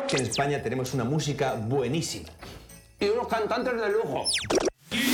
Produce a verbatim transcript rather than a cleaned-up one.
que en España tenemos una música buenísima. Y unos cantantes de lujo.